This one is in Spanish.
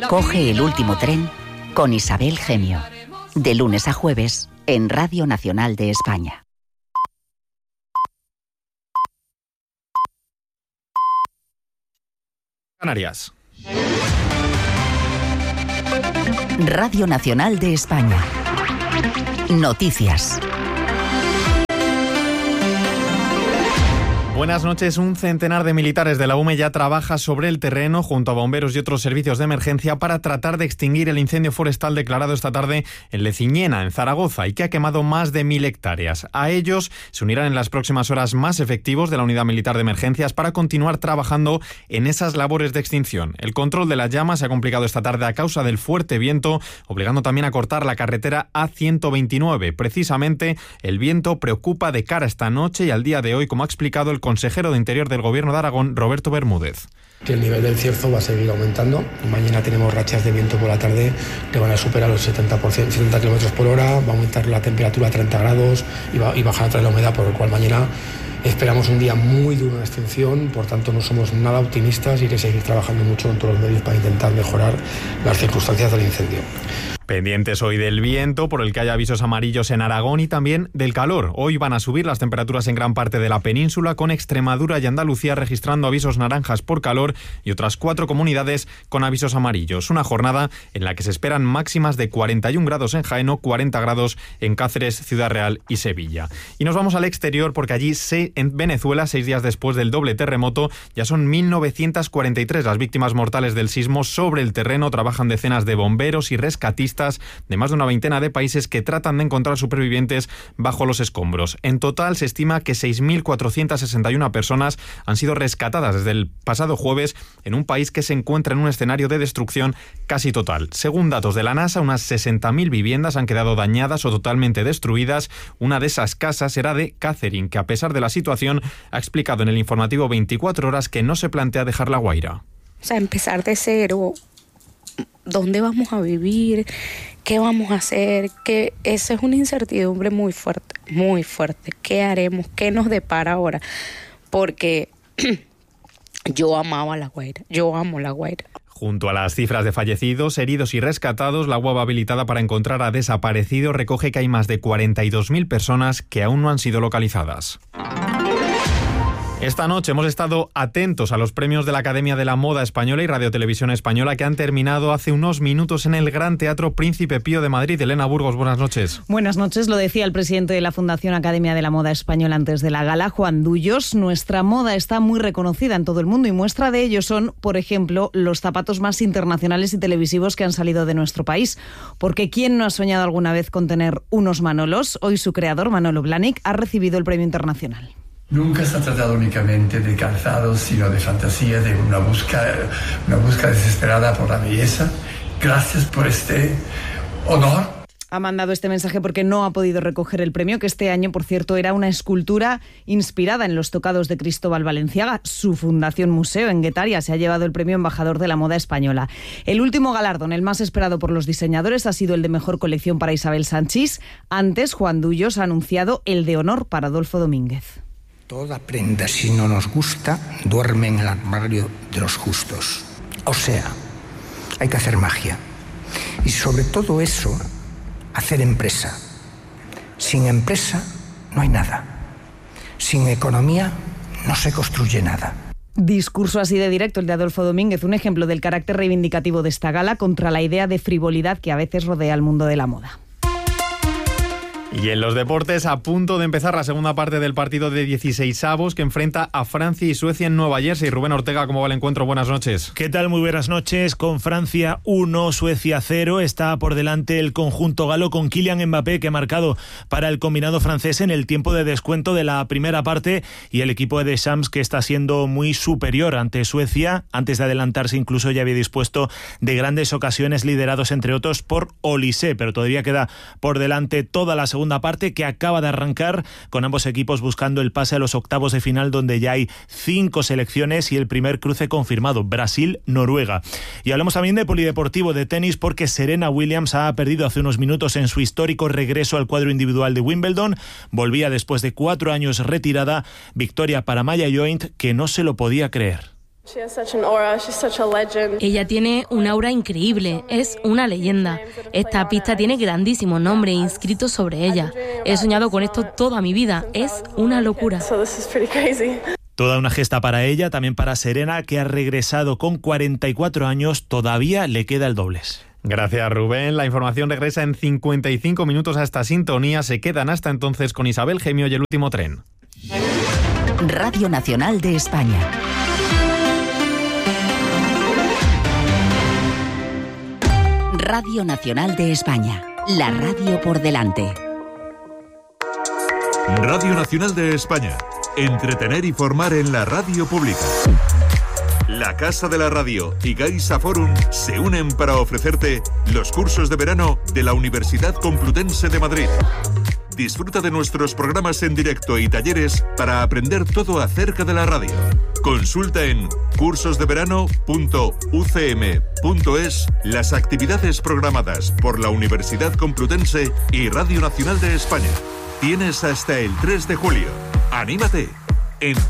Coge el último tren con Isabel Gemio. De lunes a jueves en Radio Nacional de España. Canarias. Radio Nacional de España. Noticias. Buenas noches. Un centenar de militares de la UME ya trabaja sobre el terreno junto a bomberos y otros servicios de emergencia para tratar de extinguir el incendio forestal declarado esta tarde en Leciñena, en Zaragoza, y que ha quemado más de 1.000 hectáreas. A ellos se unirán en las próximas horas más efectivos de la Unidad Militar de Emergencias para continuar trabajando en esas labores de extinción. El control de las llamas se ha complicado esta tarde a causa del fuerte viento, obligando también a cortar la carretera A129. Precisamente, el viento preocupa de cara a esta noche y al día de hoy, como ha explicado el consejero de Interior del Gobierno de Aragón, Roberto Bermúdez. Que el nivel del cierzo va a seguir aumentando. Mañana tenemos rachas de viento por la tarde que van a superar los 70 km por hora, va a aumentar la temperatura a 30 grados y bajar otra vez la humedad, por lo cual mañana esperamos un día muy duro de extinción. Por tanto, no somos nada optimistas y hay que seguir trabajando mucho en todos los medios para intentar mejorar las circunstancias del incendio. Pendientes hoy del viento, por el que hay avisos amarillos en Aragón, y también del calor. Hoy van a subir las temperaturas en gran parte de la península, con Extremadura y Andalucía registrando avisos naranjas por calor y otras 4 comunidades con avisos amarillos. Una jornada en la que se esperan máximas de 41 grados en Jaén, 40 grados en Cáceres, Ciudad Real y Sevilla. Y nos vamos al exterior porque allí, en Venezuela, 6 días después del doble terremoto, ya son 1.943 las víctimas mortales del sismo. Sobre el terreno trabajan decenas de bomberos y rescatistas de más de una veintena de países que tratan de encontrar supervivientes bajo los escombros. En total se estima que 6.461 personas han sido rescatadas desde el pasado jueves en un país que se encuentra en un escenario de destrucción casi total. Según datos de la NASA, unas 60.000 viviendas han quedado dañadas o totalmente destruidas. Una de esas casas era de Catherine, que a pesar de la situación ha explicado en el informativo 24 horas que no se plantea dejar La Guaira. O sea, empezar de cero. ¿Dónde vamos a vivir? ¿Qué vamos a hacer? Que esa es una incertidumbre muy fuerte, muy fuerte. ¿Qué haremos? ¿Qué nos depara ahora? Porque yo amaba La Guaira, yo amo La Guaira. Junto a las cifras de fallecidos, heridos y rescatados, la web habilitada para encontrar a desaparecidos recoge que hay más de 42.000 personas que aún no han sido localizadas. Esta noche hemos estado atentos a los premios de la Academia de la Moda Española y Radio Televisión Española, que han terminado hace unos minutos en el Gran Teatro Príncipe Pío de Madrid. Elena Burgos, buenas noches. Buenas noches, lo decía el presidente de la Fundación Academia de la Moda Española antes de la gala, Juan Dullos. Nuestra moda está muy reconocida en todo el mundo y muestra de ello son, por ejemplo, los zapatos más internacionales y televisivos que han salido de nuestro país. Porque ¿quién no ha soñado alguna vez con tener unos Manolos? Hoy su creador, Manolo Blahnik, ha recibido el premio internacional. Nunca se ha tratado únicamente de calzados, sino de fantasía, de una búsqueda desesperada por la belleza. Gracias por este honor. Ha mandado este mensaje porque no ha podido recoger el premio, que este año, por cierto, era una escultura inspirada en los tocados de Cristóbal Valenciaga. Su fundación museo en Guetaria se ha llevado el premio Embajador de la Moda Española. El último galardón, el más esperado por los diseñadores, ha sido el de Mejor Colección para Isabel Sanchís. Antes, Juan Dullos ha anunciado el de Honor para Adolfo Domínguez. Toda prenda, si no nos gusta, duerme en el armario de los justos. O sea, hay que hacer magia. Y sobre todo eso, hacer empresa. Sin empresa no hay nada. Sin economía no se construye nada. Discurso así de directo el de Adolfo Domínguez, un ejemplo del carácter reivindicativo de esta gala contra la idea de frivolidad que a veces rodea al mundo de la moda. Y en los deportes, a punto de empezar la segunda parte del partido de 16avos que enfrenta a Francia y Suecia en Nueva Jersey. Rubén Ortega, ¿cómo va el encuentro? Buenas noches. ¿Qué tal? Muy buenas noches. Con Francia 1, Suecia 0. Está por delante el conjunto galo con Kylian Mbappé, que ha marcado para el combinado francés en el tiempo de descuento de la primera parte, y el equipo de Deschamps, que está siendo muy superior ante Suecia. Antes de adelantarse, incluso ya había dispuesto de grandes ocasiones, liderados entre otros por Olise, pero todavía queda por delante toda la segunda parte, que acaba de arrancar, con ambos equipos buscando el pase a los octavos de final, donde ya hay 5 selecciones y el primer cruce confirmado, Brasil-Noruega. Y hablamos también de polideportivo, de tenis, porque Serena Williams ha perdido hace unos minutos en su histórico regreso al cuadro individual de Wimbledon. Volvía después de 4 años retirada. Victoria para Maya Joint, que no se lo podía creer. Ella tiene un aura increíble, es una leyenda. Esta pista tiene grandísimos nombres inscritos sobre ella. He soñado con esto toda mi vida, es una locura. Toda una gesta para ella, también para Serena, que ha regresado con 44 años, todavía le queda el dobles. Gracias, Rubén. La información regresa en 55 minutos a esta sintonía. Se quedan hasta entonces con Isabel Gemio y El Último Tren. Radio Nacional de España. Radio Nacional de España. La radio por delante. Radio Nacional de España. Entretener y formar en la radio pública. La Casa de la Radio y Gaisa Forum se unen para ofrecerte los cursos de verano de la Universidad Complutense de Madrid. Disfruta de nuestros programas en directo y talleres para aprender todo acerca de la radio. Consulta en cursosdeverano.ucm.es las actividades programadas por la Universidad Complutense y Radio Nacional de España. Tienes hasta el 3 de julio. ¡Anímate!